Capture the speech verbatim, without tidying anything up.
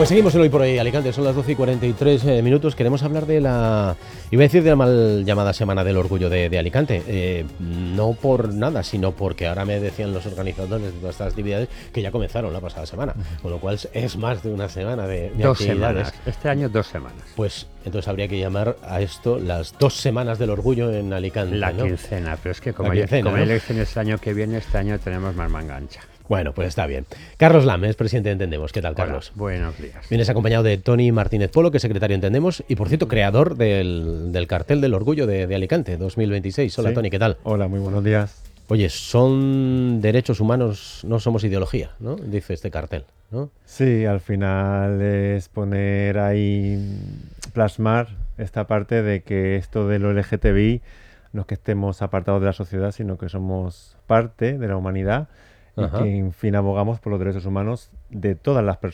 Pues seguimos en Hoy por Hoy Alicante, son las doce y cuarenta y tres eh, minutos. Queremos hablar de la, iba a decir de la mal llamada Semana del Orgullo de, de Alicante. Eh, no por nada, sino porque ahora me decían los organizadores de todas estas actividades que ya comenzaron la pasada semana. Con lo cual es más de una semana de, de dos actividades. Semanas. Este año dos semanas. Pues entonces habría que llamar a esto las dos semanas del orgullo en Alicante. La ¿no? quincena, pero es que como, La hay, quincena, como ¿no? hay elecciones el año que viene, este año tenemos más manga ancha. Bueno, pues está bien. Carlos Lam es presidente de Entendemos. ¿Qué tal, Carlos? Hola, buenos días. Vienes acompañado de Toni Martínez Polo, que es secretario de Entendemos y, por cierto, creador del, del cartel del orgullo de, de Alicante dos mil veintiséis. Hola, Sí. Toni, ¿qué tal? Hola, muy buenos días. Oye, son derechos humanos, no somos ideología, ¿no? Dice este cartel, ¿no? Sí, al final es poner ahí, plasmar esta parte de que esto de lo L G T B I no es que estemos apartados de la sociedad, sino que somos parte de la humanidad y Ajá. que, en fin, abogamos por los derechos humanos de todas las personas.